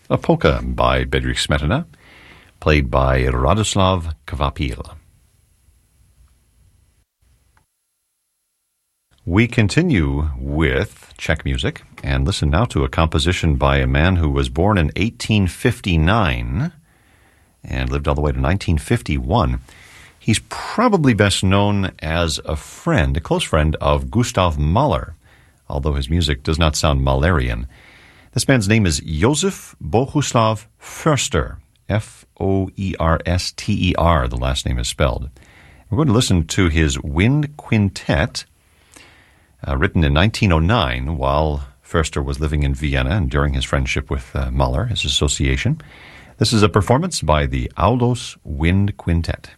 a polka by Bedřich Smetana, played by Radoslav Kvapil. We continue with Czech music and listen now to a composition by a man who was born in 1859 and lived all the way to 1951. He's probably best known as a close friend of Gustav Mahler, although his music does not sound Mahlerian. This man's name is Josef Bohuslav Förster, F-O-E-R-S-T-E-R, the last name is spelled. We're going to listen to his Wind Quintet, written in 1909 while Förster was living in Vienna and during his friendship with Mahler, his association. This is a performance by the Aulos Wind Quintet.